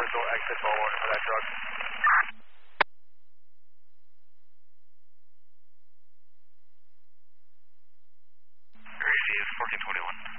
official exit ball order for that drug. Gracie is 1421.